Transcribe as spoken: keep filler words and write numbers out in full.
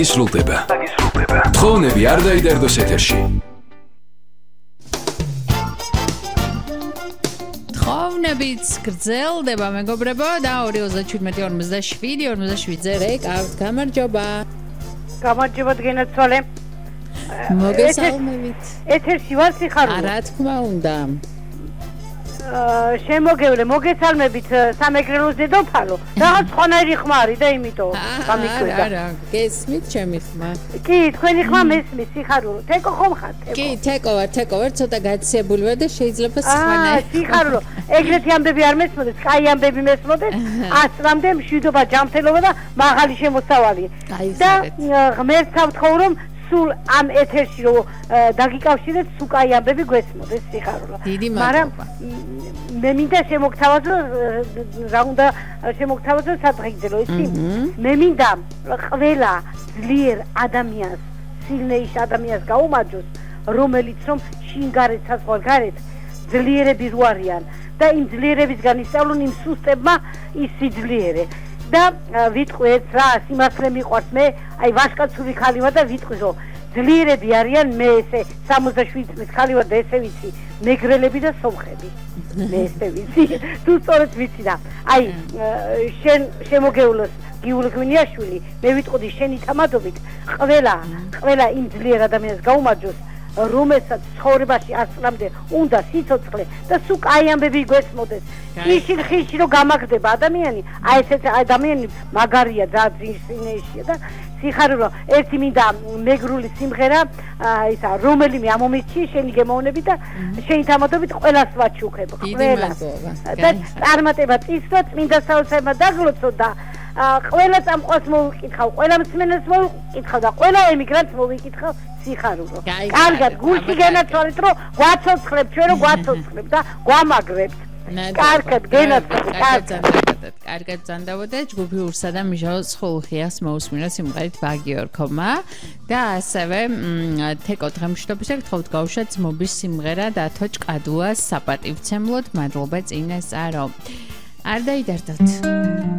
ისრულდება. თხოვნები არ დაიდარდოს ეთერში. თხოვნებიც გრძელდება მეგობრებო და ორი ოცდაშვიდმეტი ორმოცდაშვიდი ორმოცდაშვიდზე რეკავთ. გამარჯობა. გამარჯობა დგენაცვალე. მოგესალმებით. ეთერში ვარ სიხარული. რა თქმა უნდა. შემოგევლე მოგესალმებით სამეგრელოს დედოფალო. რაღაც ხონერი ხმარი და იმიტომ გამიკვირდა. არა, გესმით ჩემი ხმა. კი, თქვენი ხმა მესმის სიხარულო. თეკო ხომ ხარ თეკო? კი, თეკო ვარ, თეკო ვარ, ცოტა გაცილებული ვარ და შეიძლება სხვანაირად. აა, სიხარულო. ეგრეთი ამბები არ მესმოდეს, კაი ამბები მესმოდეს. ასრამდე მშვიდობა, ჯანმრთელობა და მაღალი შემოსავალი. და ღმერთს ვთხოვ რომ სულ ამ ეთერში რომ დაგიკავშირეთ სულ კაი ამბები გვესმოდეს სიხარულო. მაგრამ მე მინდა შემოგთავაზო რა უნდა შემოგთავაზო სადღეგრძელო იცი? მე მინდა ყველა ძლიერ ადამიანს, სილნეის ადამიანს გაუმარჯოს, რომელიც რომ შინგარეთ საზღვარგარეთ ძლიერები რო არიან და იმ ძლიერებისგან ისწავლონ იმ სუსტებმა ის სიძლიერე. და ვიტყვით რა სიმართლე მიყვარს მე აი ვაშკაცური ხალი ვარ და ვიტყვი რომ ძლიერები არიან მე ესე სამოცდაშვიდი წლის ხალი ვარ და ესე ვიცი მეგრელები და სომხები მე ესე ვიცი თუ სწორედ ვიცი და აი შენ შემოგეულოს გიულგვინიაშვილი მე ვიტყოდი შენი თამადობით ყველა ყველა იმ ძლიერ ადამიანს გაუმარჯოს რომელსაც ცხოვრებაში ასწლამდე უნდა სიცოცხლე და სულ კაი ამბები გვესმოდეს. ხიში ხიში რომ გამაგდება ადამიანი, აი ესეც ადამიანი მაგარია ძალიან ძინეშია და სიხარულო ერთი მინდა მეგრული სიმღერა ისა რომელიმე ამომიჩი შენი გემოვნები და შენი თამადობით ყველას ვაჩუქებ ყველას. და წარმატება წისო წმინდა საოცრება დაგლოცო და ყველა წამყვას მოვიკითხავ, ყველა მსმენელს მოვიკითხავ და ყველა ემიგრანტს მოვიკითხავ სიხარულო. კარგად გულში გენაცვალეთ რომ გვაცოცხლებთ ჩვენ რომ გვაცოცხლებთ და გვამაგრებთ. კარგად გენაცვალეთ. კარგად კარგად ზანდავდა ჯგუფი ურსა და მიშაოს ხულხიას მოусმინა სიმღერით ბაგიორქომა და ასევე თეკო დღემშვიდობის გთხოვთ გავუშვათ ძმობის სიმღერა და თოჭ კადუას საპატივცემლოდ მადლობა წინასწარო. არ დაიდარდოთ.